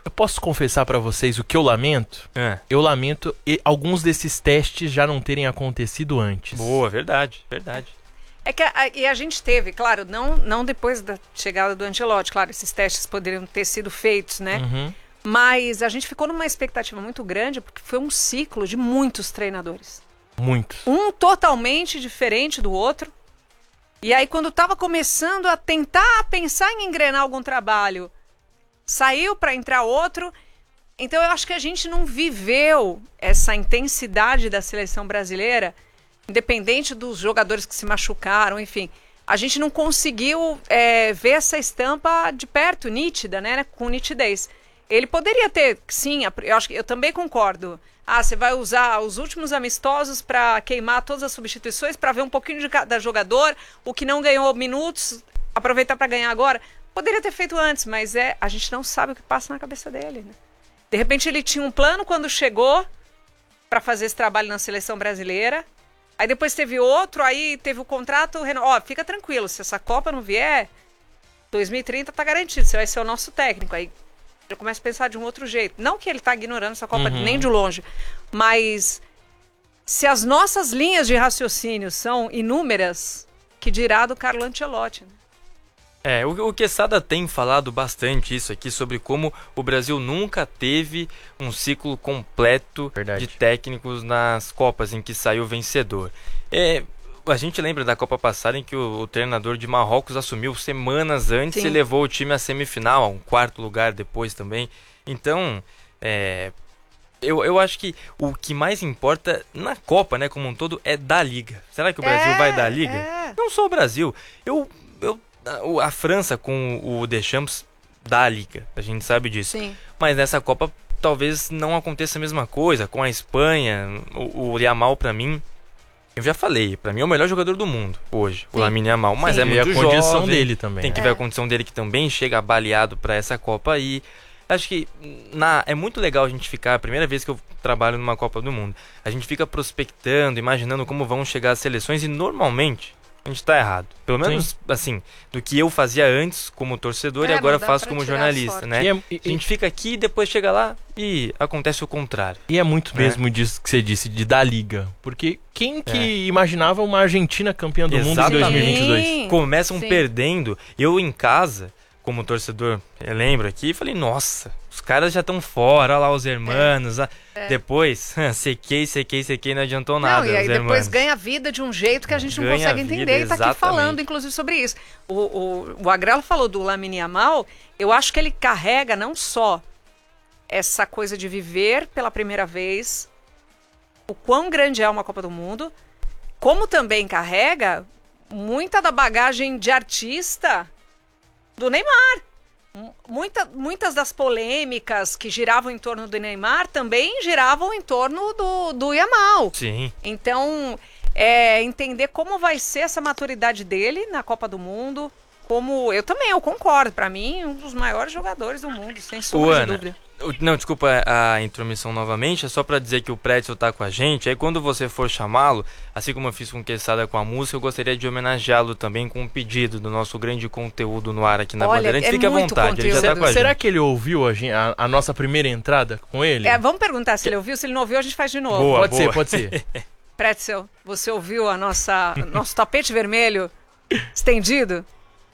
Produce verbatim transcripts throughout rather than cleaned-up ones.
Eu posso confessar pra vocês o que eu lamento? É. Eu lamento e- alguns desses testes já não terem acontecido antes. Boa, verdade, verdade. É que a, a- e a gente teve, claro, não, não depois da chegada do Ancelotti, claro, esses testes poderiam ter sido feitos, né? Uhum. Mas a gente ficou numa expectativa muito grande, porque foi um ciclo de muitos treinadores. Muitos. Um totalmente diferente do outro. E aí, quando estava começando a tentar pensar em engrenar algum trabalho, saiu para entrar outro. Então, eu acho que a gente não viveu essa intensidade da seleção brasileira, independente dos jogadores que se machucaram, enfim. A gente não conseguiu é, ver essa estampa de perto, nítida, né? Com nitidez. Ele poderia ter, sim, eu acho que eu também concordo. Ah, você vai usar os últimos amistosos para queimar todas as substituições, para ver um pouquinho de cada jogador, o que não ganhou minutos, aproveitar para ganhar agora. Poderia ter feito antes, mas é, a gente não sabe o que passa na cabeça dele, né? De repente ele tinha um plano quando chegou para fazer esse trabalho na seleção brasileira. Aí depois teve outro, aí teve o contrato, reno... ó, fica tranquilo, se essa Copa não vier, dois mil e trinta tá garantido, você vai ser o nosso técnico. Aí já começa a pensar de um outro jeito. Não que ele tá ignorando essa Copa, Uhum. nem de longe, mas se as nossas linhas de raciocínio são inúmeras, que dirá do Carlo Ancelotti, né? É, o, o Quesada tem falado bastante isso aqui sobre como o Brasil nunca teve um ciclo completo Verdade. de técnicos nas Copas em que saiu vencedor. É, a gente lembra da Copa passada em que o, o treinador de Marrocos assumiu semanas antes Sim. e levou o time à semifinal, a um quarto lugar depois também. Então, é, eu, eu acho que o que mais importa na Copa, né, como um todo, é da Liga. Será que o Brasil É, vai dar Liga? é. Não só o Brasil. Eu... eu A França com o Deschamps dá a Liga, a gente sabe disso. Sim. Mas nessa Copa talvez não aconteça a mesma coisa. Com a Espanha, o, o Yamal pra mim, eu já falei, pra mim é o melhor jogador do mundo hoje, o Sim. Lamine Yamal. Mas Sim. é E a muito condição jovem, dele também. tem que É. ver a condição dele que também chega baleado pra essa Copa. E acho que na, é muito legal a gente ficar, a primeira vez que eu trabalho numa Copa do Mundo, a gente fica prospectando, imaginando como vão chegar as seleções e normalmente a gente tá errado. Pelo menos, Sim. assim, do que eu fazia antes como torcedor É, e agora não dá faço pra como tirar jornalista, sorte. né? E é, A e- gente fica aqui e depois chega lá e acontece o contrário. e é muito né? mesmo disso que você disse, de dar Liga. Porque quem que É. imaginava uma Argentina campeã do mundo em Exatamente. dois mil e vinte e dois? Sim. Começam Sim. perdendo. Eu em casa, como torcedor, eu lembro aqui, falei, nossa, os caras já estão fora, olha lá os hermanos. ah. Depois, sequei, sequei, sequei, não adiantou nada. Não, e aí os depois hermanos. ganha vida de um jeito que a gente não Ganha consegue vida, entender e tá aqui exatamente. falando, inclusive, sobre isso. O, o, o Agrelo falou do Lamine Yamal, eu acho que ele carrega não só essa coisa de viver pela primeira vez, o quão grande é uma Copa do Mundo, como também carrega muita da bagagem de artista do Neymar. M- Muita, muitas das polêmicas que giravam em torno do Neymar também giravam em torno do, do Yamal. Sim. Então, é, entender como vai ser essa maturidade dele na Copa do Mundo. Como eu também, eu concordo. Pra mim, um dos maiores jogadores do mundo, sem O sombra de Ana, dúvida. o- não, desculpa a intromissão novamente, é só pra dizer que o Pretzel tá com a gente. Aí quando você for chamá-lo, assim como eu fiz com o Quesada com a música, eu gostaria de homenageá-lo também com um pedido do nosso grande conteúdo no ar aqui na Olha, Bandeirantes. é Fique à muito vontade, ele já conteúdo. tá com a Será gente. que ele ouviu a, gen- a- a nossa primeira entrada com ele? É, vamos perguntar se ele ouviu. Se ele não ouviu, a gente faz de novo. Boa. pode ser, pode ser. Pretzel, você ouviu a nossa nosso tapete vermelho estendido?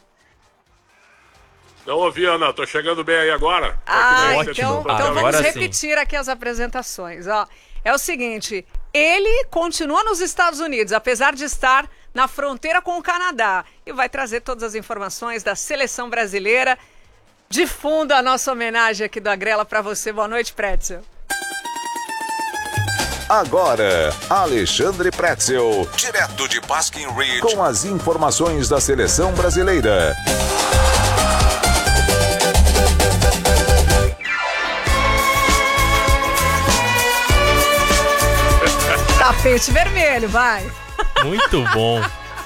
Não ouvi, Ana. Tô chegando bem aí agora. Ah, ótimo. então, Ah, então vamos agora sim. repetir aqui as apresentações. Ó, é o seguinte, ele continua nos Estados Unidos, apesar de estar na fronteira com o Canadá, e vai trazer todas as informações da seleção brasileira. De fundo, a nossa homenagem aqui do Agrela para você. Boa noite, Pretzel. Agora, Alexandre Pretzel, direto de Baskin Ridge, com as informações da seleção brasileira. Tapete vermelho, vai. Muito bom.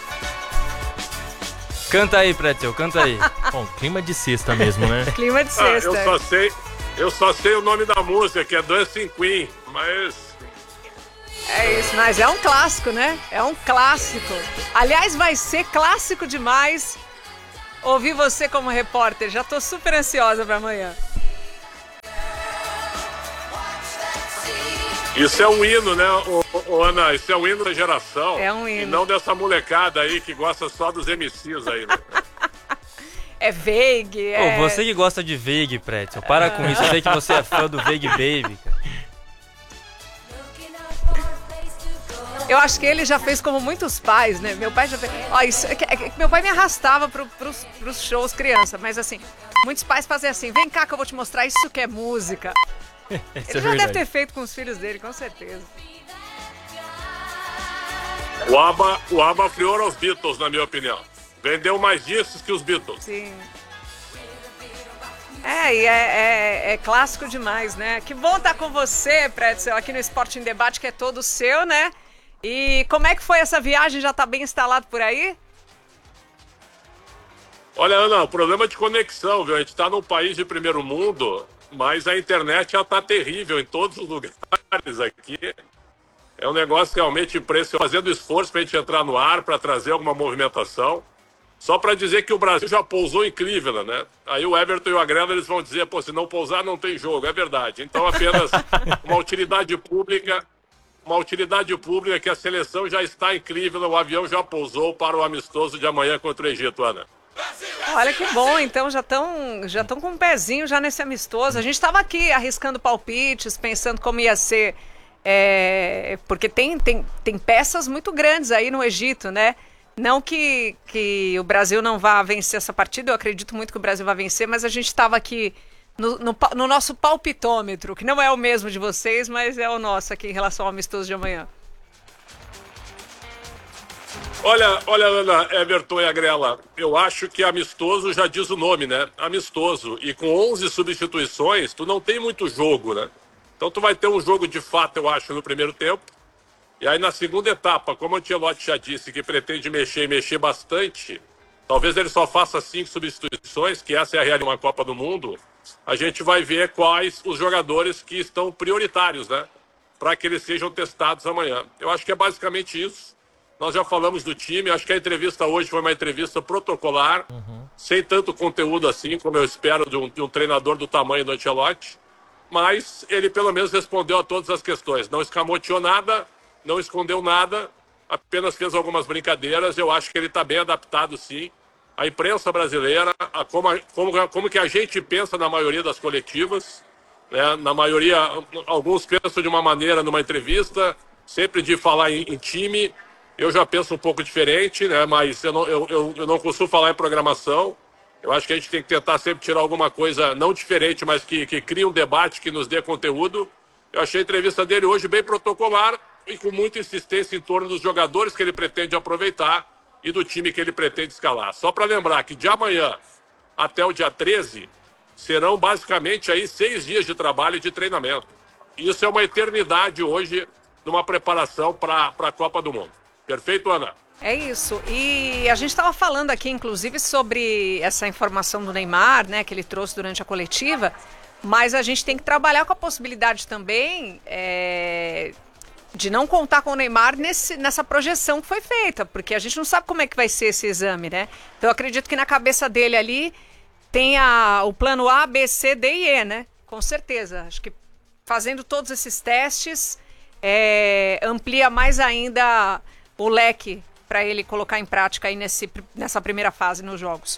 Canta aí, Pretzel, canta aí. Bom, clima de sexta mesmo, né? Clima de Ah, sexta. eu só sei, eu só sei o nome da música, que é Dancing Queen, mas É isso, mas é um clássico, né? É um clássico. Aliás, vai ser clássico demais ouvir você como repórter. Já tô super ansiosa para amanhã. Isso é um hino, né, ô, ô, Ana? Isso é um hino da geração. É um hino. E não dessa molecada aí que gosta só dos M Cs aí, né? É Veig, é... Pô, você que gosta de Veig, Pretzel, para com isso. Eu sei que você é fã do Veig Baby, cara. Eu acho que ele já fez como muitos pais, né? Meu pai já fez... Ó, isso, é que, é que meu pai me arrastava pro, pros, pros shows criança, mas assim, muitos pais fazem assim, vem cá que eu vou te mostrar isso que é música. Ele Isso já é verdade. deve ter feito com os filhos dele, com certeza. O ABBA, o ABBA friou aos Beatles, na minha opinião. Vendeu mais discos que os Beatles. Sim. É, e é, é, é clássico demais, né? Que bom estar com você, Pretzel, aqui no Esporte em Debate, que é todo seu, né? E como é que foi essa viagem? Já tá bem instalado por aí? Olha, Ana, o problema de conexão, viu? A gente tá num país de primeiro mundo, mas a internet já tá terrível em todos os lugares aqui. É um negócio realmente impressionante. Fazendo esforço pra gente entrar no ar, para trazer alguma movimentação. Só para dizer que o Brasil já pousou em Cleveland, né? Aí o Everton e o Agrelo, eles vão dizer, pô, se não pousar não tem jogo. É verdade. Então apenas uma utilidade pública, uma utilidade pública que a seleção já está em Cleveland, o avião já pousou para o amistoso de amanhã contra o Egito, Ana. Olha que bom, então já estão já estão com um pezinho já nesse amistoso. A gente estava aqui arriscando palpites, pensando como ia ser, é, porque tem, tem, tem peças muito grandes aí no Egito, né? Não que, que o Brasil não vá vencer essa partida, eu acredito muito que o Brasil vai vencer, mas a gente estava aqui no, no, no nosso palpitômetro, que não é o mesmo de vocês, mas é o nosso aqui em relação ao amistoso de amanhã. Olha, olha, Ana, Everton e Agrela, eu acho que amistoso já diz o nome, né? Amistoso. E com onze substituições, tu não tem muito jogo, né? Então tu vai ter um jogo de fato, eu acho, no primeiro tempo. E aí na segunda etapa, como o Ancelotti já disse, que pretende mexer e mexer bastante, talvez ele só faça cinco substituições, que essa é a realidade de uma Copa do Mundo, a gente vai ver quais os jogadores que estão prioritários, né? Para que eles sejam testados amanhã. Eu acho que é basicamente isso. Nós já falamos do time, acho que a entrevista hoje foi uma entrevista protocolar, uhum. sem tanto conteúdo assim, como eu espero de um, de um treinador do tamanho do Ancelotti, mas ele pelo menos respondeu a todas as questões. Não escamoteou nada, não escondeu nada, apenas fez algumas brincadeiras. Eu acho que ele está bem adaptado, sim. A imprensa brasileira, a como, a, como, como que a gente pensa na maioria das coletivas, né? Na maioria, alguns pensam de uma maneira numa entrevista, sempre de falar em, em time. Eu já penso um pouco diferente, né? Mas eu não, eu, eu, eu não costumo falar em programação. Eu acho que a gente tem que tentar sempre tirar alguma coisa não diferente, mas que, que crie um debate, que nos dê conteúdo. Eu achei a entrevista dele hoje bem protocolar e com muita insistência em torno dos jogadores que ele pretende aproveitar e do time que ele pretende escalar. Só para lembrar que de amanhã até o dia treze serão basicamente aí seis dias de trabalho e de treinamento. Isso é uma eternidade hoje numa preparação para a Copa do Mundo. Perfeito, Ana? É isso. E a gente estava falando aqui, inclusive, sobre essa informação do Neymar, né, que ele trouxe durante a coletiva, mas a gente tem que trabalhar com a possibilidade também é, de não contar com o Neymar nesse, nessa projeção que foi feita, porque a gente não sabe como é que vai ser esse exame, né? Então eu acredito que na cabeça dele ali tem a, o plano A, B, C, D e E, né? Com certeza. Acho que fazendo todos esses testes é, amplia mais ainda o leque para ele colocar em prática aí nesse, nessa primeira fase nos jogos.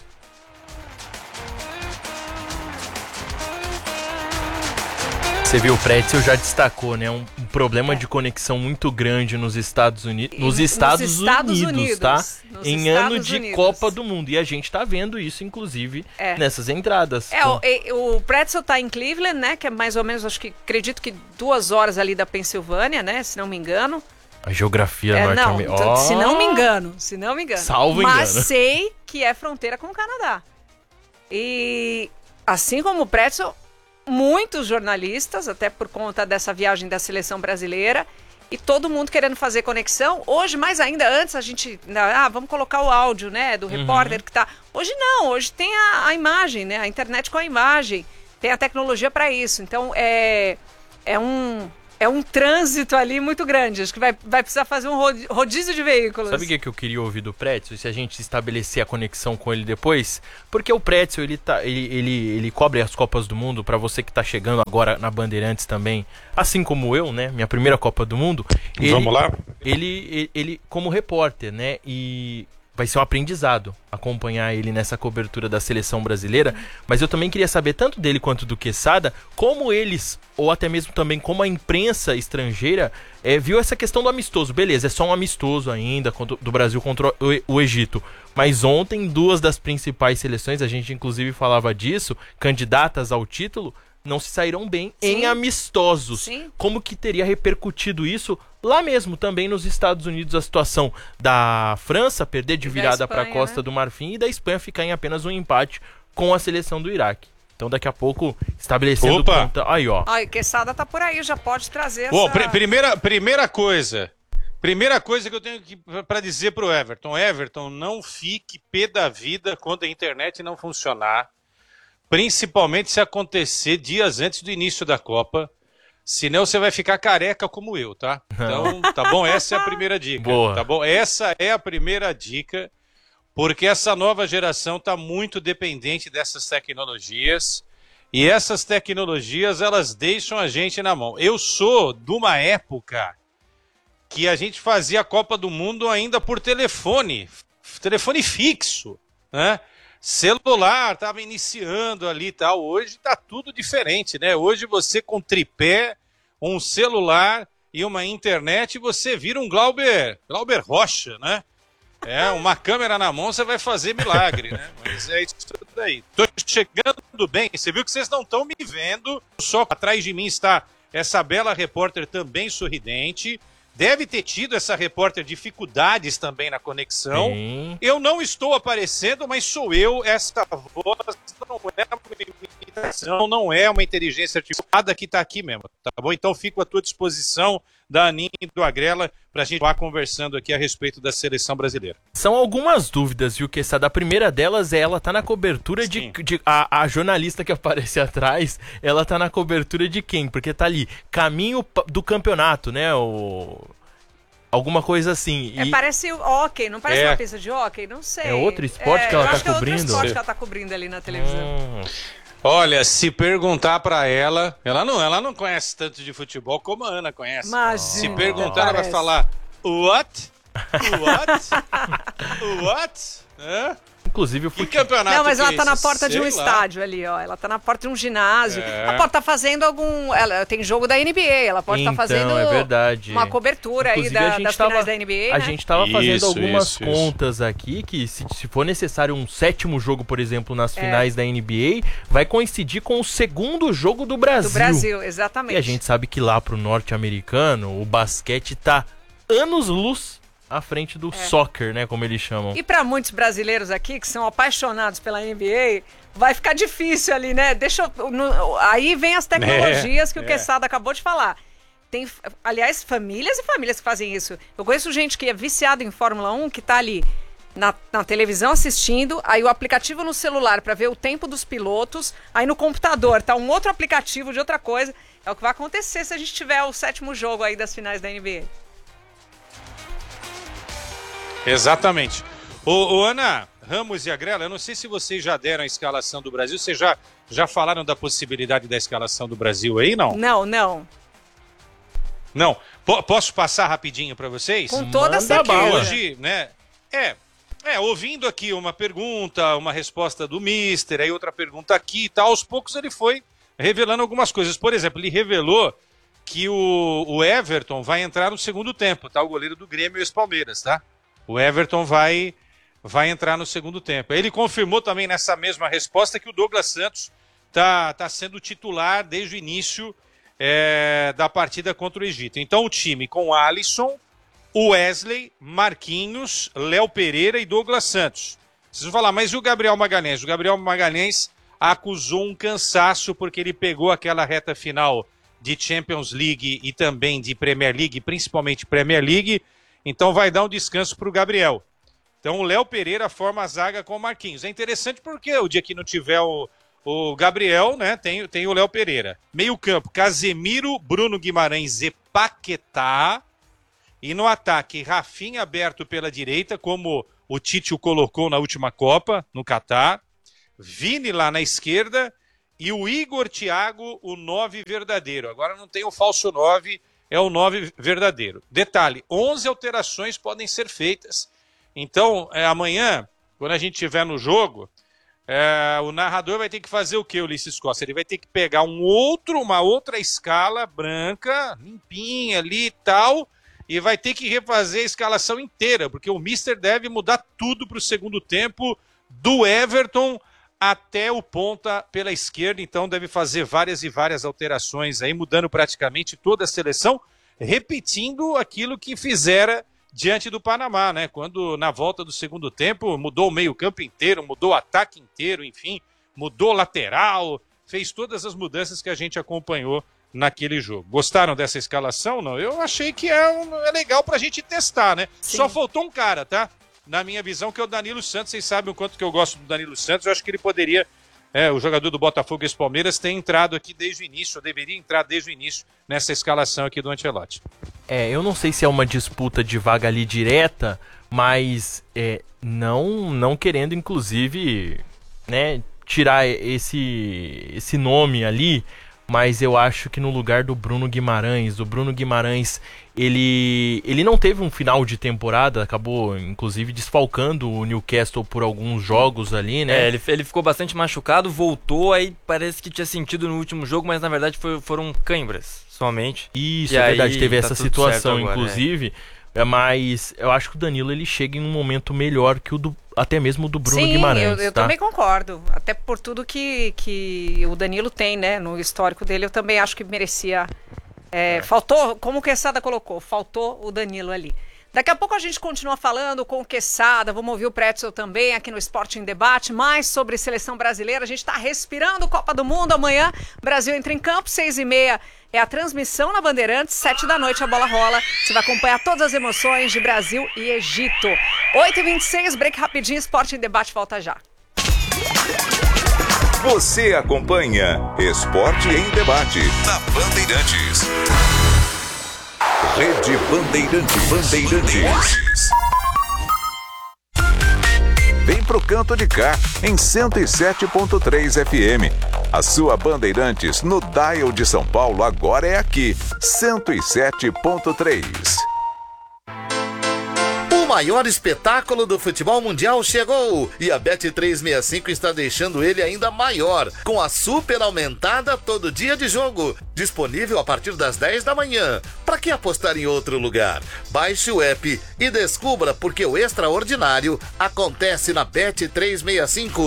Você viu, o Pretzel já destacou, né? Um, um problema é. de conexão muito grande nos Estados Unidos. Nos Estados, nos Estados Unidos, Unidos, tá? Nos em Estados ano de Unidos. Copa do Mundo. E a gente tá vendo isso, inclusive, é. nessas entradas. É, com... o, o Pretzel tá em Cleveland, né? Que é mais ou menos, acho que, acredito que duas horas ali da Pensilvânia, né? Se não me engano. A geografia é, norte-americana. Oh. Se não me engano, se não me engano. Salvo Mas engano. sei que é fronteira com o Canadá. E assim como o Pretzel, muitos jornalistas, até por conta dessa viagem da seleção brasileira, e todo mundo querendo fazer conexão. Hoje, mais ainda, antes a gente... Ah, vamos colocar o áudio, né, do repórter uhum. que tá... Hoje não, hoje tem a, a imagem, né, a internet com a imagem. Tem a tecnologia para isso. Então, é, é um... é um trânsito ali muito grande. Acho que vai, vai precisar fazer um rodízio de veículos. Sabe o que, que eu queria ouvir do Pretzel? Se a gente estabelecer a conexão com ele depois? Porque o Pretzel, ele, tá, ele, ele, ele cobre as Copas do Mundo, pra você que tá chegando agora na Bandeirantes também, assim como eu, né? Minha primeira Copa do Mundo. Ele, Vamos lá? Ele, ele, ele, como repórter, né? E vai ser um aprendizado acompanhar ele nessa cobertura da seleção brasileira, mas eu também queria saber tanto dele quanto do Quesada, como eles, ou até mesmo também como a imprensa estrangeira, é, viu essa questão do amistoso. Beleza, é só um amistoso ainda do Brasil contra o, o Egito, mas ontem duas das principais seleções, a gente inclusive falava disso, candidatas ao título, não se saíram bem Sim. em amistosos. Sim. Como que teria repercutido isso lá mesmo, também nos Estados Unidos, a situação da França perder de virada para a Costa, né, do Marfim, e da Espanha ficar em apenas um empate com a seleção do Iraque. Então daqui a pouco, estabelecendo... Opa! Conta... Aí, ó. Ai, Quesada tá por aí, já pode trazer Bom, essa... pr primeira, primeira coisa... Primeira coisa que eu tenho para dizer pro Everton. Everton, não fique pé da vida quando a internet não funcionar. Principalmente se acontecer dias antes do início da Copa. Senão você vai ficar careca como eu, tá? Então, tá bom? Essa é a primeira dica. Boa. Tá bom? Essa é a primeira dica, porque essa nova geração tá muito dependente dessas tecnologias. E essas tecnologias, elas deixam a gente na mão. Eu sou de uma época que a gente fazia a Copa do Mundo ainda por telefone. Telefone fixo, né? Celular, estava iniciando ali e tal. Hoje está tudo diferente, né? Hoje você com tripé, um celular e uma internet, você vira um Glauber, Glauber Rocha, né? É, uma câmera na mão, você vai fazer milagre, né? Mas é isso daí. Tô chegando bem. Você viu que vocês não estão me vendo. Só atrás de mim está essa bela repórter também sorridente. Deve ter tido essa repórter dificuldades também na conexão. Sim. Eu não estou aparecendo, mas sou eu. Essa voz não é uma imitação, não é uma inteligência artificial. Nada que está aqui mesmo, tá bom? Então fico à tua disposição, da Aninha e do Agrela, para a gente estar conversando aqui a respeito da seleção brasileira. São algumas dúvidas, viu, Quesada? A primeira delas é, ela tá na cobertura de... de a, a jornalista que aparece atrás, ela tá na cobertura de quem? Porque tá ali, caminho do campeonato, né? O... Alguma coisa assim. É, e... parece hóquei, não parece é. uma pista de hóquei? Não sei. É outro esporte é, que ela tá cobrindo? É outro esporte que ela tá cobrindo ali na televisão. Hum. Olha, se perguntar pra ela, ela não, ela não conhece tanto de futebol como a Ana conhece. Imagina, se perguntar, ela vai falar, what? What? What? Hã? Inclusive o futebol. Campeonato não, mas ela tá é na porta de um lá. estádio ali, ó. Ela tá na porta de um ginásio. É. Ela pode estar tá fazendo algum... Ela tem jogo da N B A, ela pode estar então, tá fazendo é verdade. uma cobertura Inclusive, aí da, das tava, finais da N B A, A né? gente tava fazendo isso, algumas isso, contas isso. aqui que se, se for necessário um sétimo jogo, por exemplo, nas é. finais da N B A, vai coincidir com o segundo jogo do Brasil. Do Brasil, exatamente. E a gente sabe que lá pro norte-americano, o basquete tá anos-luz à frente do é. soccer, né, como eles chamam. E para muitos brasileiros aqui, que são apaixonados pela N B A, vai ficar difícil ali, né? Deixa eu, no, aí vem as tecnologias é, que o é. Quesada acabou de falar. Tem, aliás, famílias e famílias que fazem isso. Eu conheço gente que é viciada em Fórmula um, que tá ali na, na televisão assistindo, aí o aplicativo no celular para ver o tempo dos pilotos, aí no computador tá um outro aplicativo de outra coisa. É o que vai acontecer se a gente tiver o sétimo jogo aí das finais da N B A. Exatamente. Ô, ô, Ana, Ramos e Agrela, eu não sei se vocês já deram a escalação do Brasil. Vocês já, já falaram da possibilidade da escalação do Brasil aí, não? Não, não. Não. P- posso passar rapidinho para vocês? Com toda certeza. Hoje, né? É, é, ouvindo aqui uma pergunta, uma resposta do Mister, aí outra pergunta aqui e tal, aos poucos ele foi revelando algumas coisas. Por exemplo, ele revelou que o, o Everton vai entrar no segundo tempo, tá? O goleiro do Grêmio e ex-Palmeiras, tá? O Everton vai, vai entrar no segundo tempo. Ele confirmou também nessa mesma resposta que o Douglas Santos está tá sendo titular desde o início é, da partida contra o Egito. Então o time com Alisson, Wesley, Marquinhos, Léo Pereira e Douglas Santos. Vocês vão falar, mas e o Gabriel Magalhães? O Gabriel Magalhães acusou um cansaço porque ele pegou aquela reta final de Champions League e também de Premier League, principalmente Premier League. Então vai dar um descanso para o Gabriel. Então o Léo Pereira forma a zaga com o Marquinhos. É interessante porque o dia que não tiver o, o Gabriel, né? Tem, tem o Léo Pereira. Meio campo, Casemiro, Bruno Guimarães e Paquetá. E no ataque, Rafinha aberto pela direita, como o Tite o colocou na última Copa, no Catar. Vini lá na esquerda. E o Igor Thiago, o nove verdadeiro. Agora não tem o falso nove, é o nove verdadeiro. Detalhe, onze alterações podem ser feitas. Então, é, amanhã, quando a gente estiver no jogo... É, o narrador vai ter que fazer o que, Ulisses Costa? Ele vai ter que pegar um outro, uma outra escala branca, limpinha ali e tal, e vai ter que refazer a escalação inteira, porque o Mister deve mudar tudo para o segundo tempo, do Everton até o ponta pela esquerda, então deve fazer várias e várias alterações aí, mudando praticamente toda a seleção, repetindo aquilo que fizera diante do Panamá, né? Quando na volta do segundo tempo mudou o meio-campo inteiro, mudou o ataque inteiro, enfim, mudou lateral, fez todas as mudanças que a gente acompanhou naquele jogo. Gostaram dessa escalação? Não? Eu achei que é, um, é legal pra gente testar, né? Sim. Só faltou um cara, tá? Na minha visão, que é o Danilo Santos. Vocês sabem o quanto que eu gosto do Danilo Santos. Eu acho que ele poderia, é, o jogador do Botafogo e Palmeiras, ter entrado aqui desde o início, ou deveria entrar desde o início nessa escalação aqui do Ancelotti. É, eu não sei se é uma disputa de vaga ali direta, mas é, não, não querendo, inclusive, né, tirar esse, esse nome ali, mas eu acho que no lugar do Bruno Guimarães, o Bruno Guimarães, ele, ele não teve um final de temporada, acabou, inclusive, desfalcando o Newcastle por alguns jogos ali, né? É, ele, ele ficou bastante machucado, voltou, aí parece que tinha sentido no último jogo, mas na verdade foi, foram câimbras somente. Isso, e é verdade, teve tá essa situação, agora, inclusive, é. É, mas eu acho que o Danilo ele chega em um momento melhor que o do, até mesmo do Bruno Sim, Guimarães. eu, eu tá? também concordo, até por tudo que, que o Danilo tem, né, no histórico dele, eu também acho que merecia, é, é. faltou, como o Quesada colocou, faltou o Danilo ali. Daqui a pouco a gente continua falando com o Quesada, vamos ouvir o Pretzel também aqui no Esporte em Debate, mais sobre seleção brasileira. A gente está respirando Copa do Mundo. Amanhã, Brasil entra em campo, seis e meia é a transmissão na Bandeirantes, sete da noite a bola rola. Você vai acompanhar todas as emoções de Brasil e Egito. oito e vinte e seis, break rapidinho, Esporte em Debate volta já. Você acompanha Esporte em Debate na Bandeirantes. Rede Bandeirantes. Bandeirantes. Vem pro canto de cá, em cento e sete ponto três F M. A sua Bandeirantes no dial de São Paulo agora é aqui, cento e sete ponto três. O maior espetáculo do futebol mundial chegou e a Bet trezentos e sessenta e cinco está deixando ele ainda maior, com a super aumentada todo dia de jogo, disponível a partir das dez da manhã. Para que apostar em outro lugar? Baixe o app e descubra porque o extraordinário acontece na Bet trezentos e sessenta e cinco.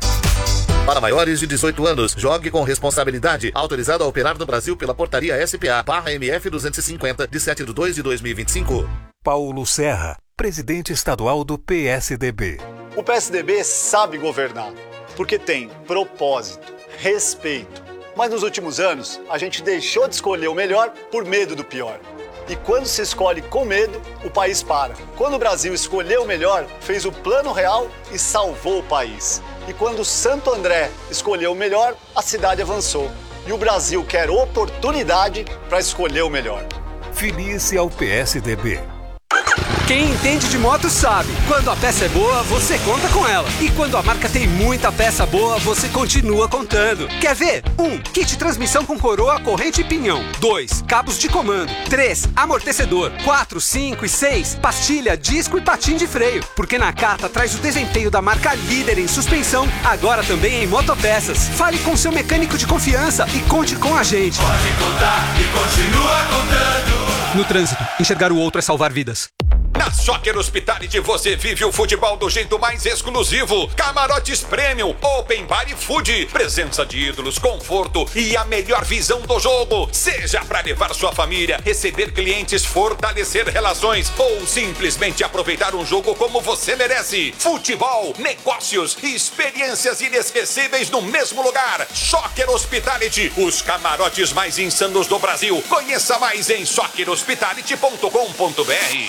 Para maiores de dezoito anos, jogue com responsabilidade. Autorizado a operar no Brasil pela portaria S P A barra M F duzentos e cinquenta, de sete de dois de dois mil e vinte e cinco. Paulo Serra, presidente estadual do P S D B. O P S D B sabe governar, porque tem propósito, respeito. Mas nos últimos anos, a gente deixou de escolher o melhor por medo do pior. E quando se escolhe com medo, o país para. Quando o Brasil escolheu o melhor, fez o plano real e salvou o país. E quando Santo André escolheu o melhor, a cidade avançou. E o Brasil quer oportunidade para escolher o melhor. Filie-se ao P S D B. Quem entende de moto sabe, quando a peça é boa, você conta com ela. E quando a marca tem muita peça boa, você continua contando. Quer ver? um. Kit transmissão com coroa, corrente e pinhão. dois. Cabos de comando. três. Amortecedor. quatro, cinco e seis. Pastilha, disco e patim de freio. Porque Nakata traz o desempenho da marca líder em suspensão, agora também em motopeças. Fale com seu mecânico de confiança e conte com a gente. Pode contar e continua contando. No trânsito, enxergar o outro é salvar vidas. Na Soccer Hospitality você vive o futebol do jeito mais exclusivo. Camarotes Premium, Open Bar e Food, presença de ídolos, conforto e a melhor visão do jogo. Seja para levar sua família, receber clientes, fortalecer relações ou simplesmente aproveitar um jogo como você merece. Futebol, negócios e experiências inesquecíveis no mesmo lugar. Soccer Hospitality, os camarotes mais insanos do Brasil. Conheça mais em soccer hospitality ponto com ponto b r.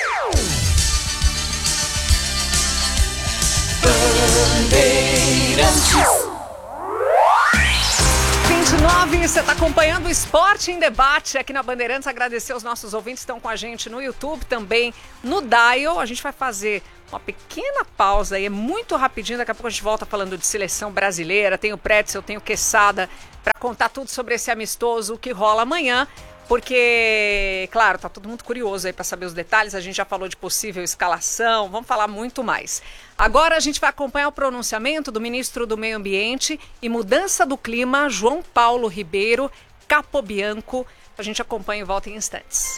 Bandeirantes. vinte e nove, você está acompanhando o Esporte em Debate aqui na Bandeirantes. Agradecer aos nossos ouvintes que estão com a gente no YouTube, também no Dial. A gente vai fazer uma pequena pausa aí, é muito rapidinho. Daqui a pouco a gente volta falando de seleção brasileira. Tem o Pretzel, tem o Quesada para contar tudo sobre esse amistoso que rola amanhã. Porque, claro, tá todo mundo curioso aí para saber os detalhes. A gente já falou de possível escalação, vamos falar muito mais. Agora a gente vai acompanhar o pronunciamento do ministro do Meio Ambiente e Mudança do Clima, João Paulo Ribeiro Capobianco. A gente acompanha e volta em instantes.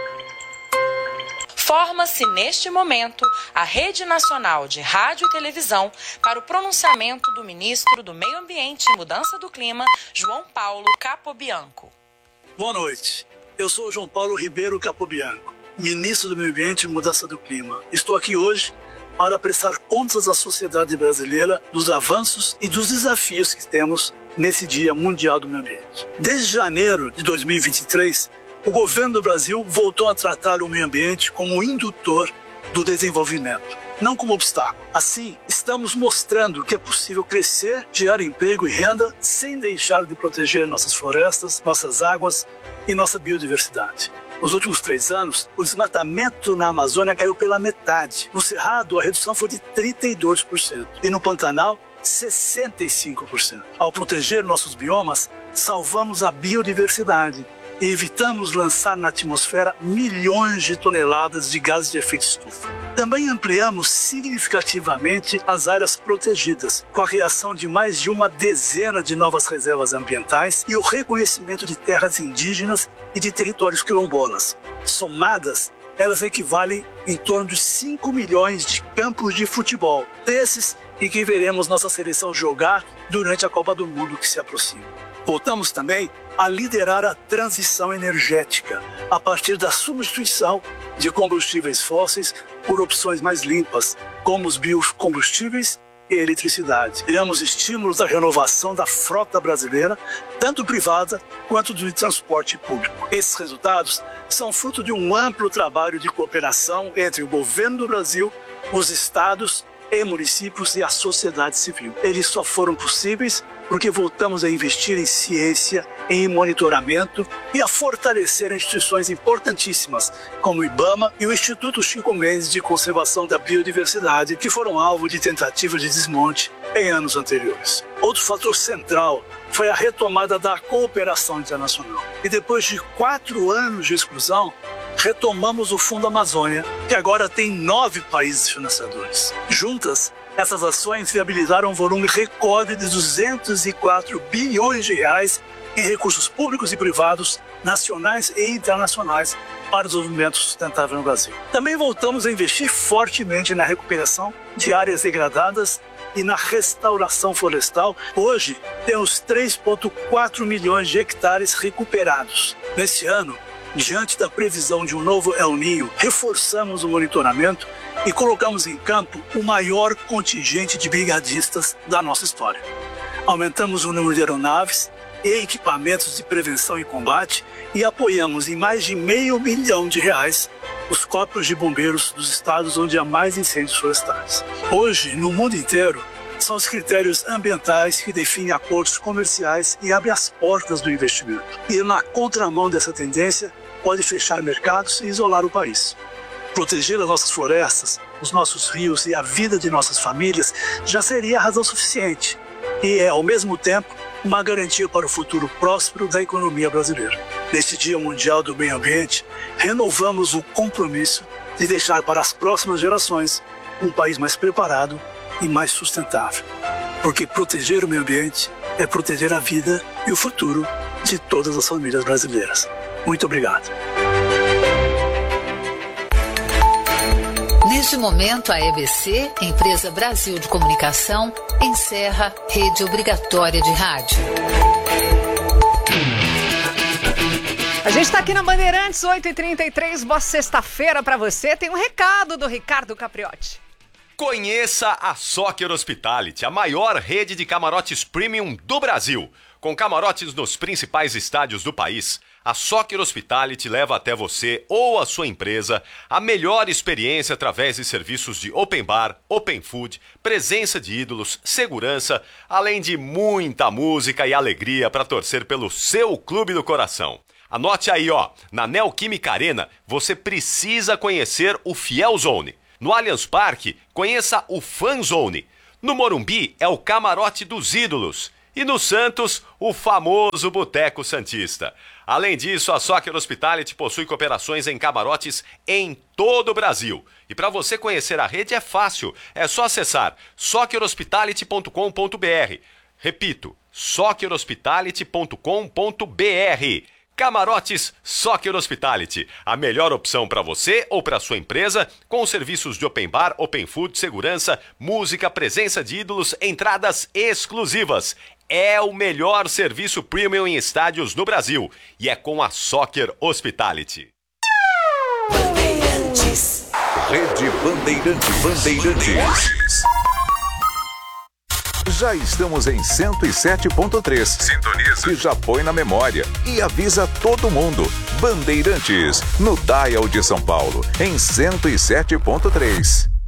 Forma-se neste momento a Rede Nacional de Rádio e Televisão para o pronunciamento do ministro do Meio Ambiente e Mudança do Clima, João Paulo Capobianco. Boa noite. Eu sou João Paulo Ribeiro Capobianco, ministro do Meio Ambiente e Mudança do Clima. Estou aqui hoje para prestar contas à sociedade brasileira dos avanços e dos desafios que temos nesse Dia Mundial do Meio Ambiente. Desde janeiro de dois mil e vinte e três, o governo do Brasil voltou a tratar o meio ambiente como indutor do desenvolvimento, não como obstáculo. Assim, estamos mostrando que é possível crescer, gerar emprego e renda sem deixar de proteger nossas florestas, nossas águas e nossa biodiversidade. Nos últimos três anos, o desmatamento na Amazônia caiu pela metade. No Cerrado, a redução foi de trinta e dois por cento e no Pantanal, sessenta e cinco por cento. Ao proteger nossos biomas, salvamos a biodiversidade e evitamos lançar na atmosfera milhões de toneladas de gases de efeito estufa. Também ampliamos significativamente as áreas protegidas, com a criação de mais de uma dezena de novas reservas ambientais e o reconhecimento de terras indígenas e de territórios quilombolas. Somadas, elas equivalem em torno de cinco milhões de campos de futebol, desses em que veremos nossa seleção jogar durante a Copa do Mundo que se aproxima. Voltamos também a liderar a transição energética, a partir da substituição de combustíveis fósseis por opções mais limpas, como os biocombustíveis e a eletricidade. Criamos estímulos à renovação da frota brasileira, tanto privada quanto de transporte público. Esses resultados são fruto de um amplo trabalho de cooperação entre o governo do Brasil, os estados e municípios e a sociedade civil. Eles só foram possíveis porque voltamos a investir em ciência, em monitoramento e a fortalecer instituições importantíssimas, como o IBAMA e o Instituto Chico Mendes de Conservação da Biodiversidade, que foram alvo de tentativas de desmonte em anos anteriores. Outro fator central foi a retomada da cooperação internacional. E depois de quatro anos de exclusão, retomamos o Fundo Amazônia, que agora tem nove países financiadores. Juntas, essas ações viabilizaram um volume recorde de duzentos e quatro bilhões de reais em recursos públicos e privados, nacionais e internacionais, para o desenvolvimento sustentável no Brasil. Também voltamos a investir fortemente na recuperação de áreas degradadas e na restauração florestal. Hoje, temos três vírgula quatro milhões de hectares recuperados. Nesse ano, diante da previsão de um novo El Niño, reforçamos o monitoramento e colocamos em campo o maior contingente de brigadistas da nossa história. Aumentamos o número de aeronaves e equipamentos de prevenção e combate e apoiamos em mais de meio milhão de reais os corpos de bombeiros dos estados onde há mais incêndios florestais. Hoje, no mundo inteiro, são os critérios ambientais que definem acordos comerciais e abrem as portas do investimento. E na contramão dessa tendência, pode fechar mercados e isolar o país. Proteger as nossas florestas, os nossos rios e a vida de nossas famílias já seria a razão suficiente. E é, ao mesmo tempo, uma garantia para o futuro próspero da economia brasileira. Neste Dia Mundial do Meio Ambiente, renovamos o compromisso de deixar para as próximas gerações um país mais preparado e mais sustentável. Porque proteger o meio ambiente é proteger a vida e o futuro de todas as famílias brasileiras. Muito obrigado. Neste momento, a E B C, Empresa Brasil de Comunicação, encerra rede obrigatória de rádio. A gente está aqui na Bandeirantes, oito e trinta e três, boa sexta-feira para você. Tem um recado do Ricardo Capriotti. Conheça a Soccer Hospitality, a maior rede de camarotes premium do Brasil. Com camarotes nos principais estádios do país, a Soccer Hospitality leva até você ou a sua empresa a melhor experiência através de serviços de open bar, open food, presença de ídolos, segurança, além de muita música e alegria para torcer pelo seu clube do coração. Anote aí, ó, na Neoquímica Arena você precisa conhecer o Fiel Zone. No Allianz Parque, conheça o Fan Zone. No Morumbi é o Camarote dos Ídolos. E no Santos, o famoso Boteco Santista. Além disso, a Soccer Hospitality possui cooperações em camarotes em todo o Brasil. E para você conhecer a rede é fácil, é só acessar soccer hospitality ponto com ponto b r. Repito, soccer hospitality ponto com ponto b r. Camarotes Soccer Hospitality, a melhor opção para você ou para sua empresa, com serviços de open bar, open food, segurança, música, presença de ídolos, entradas exclusivas. É o melhor serviço premium em estádios no Brasil e é com a Soccer Hospitality. Bandeirantes. Rede Bandeirantes. Bandeirantes. Já estamos em cento e sete ponto três. Sintoniza. E já põe na memória. E avisa todo mundo. Bandeirantes, no Dial de São Paulo, em cento e sete ponto três.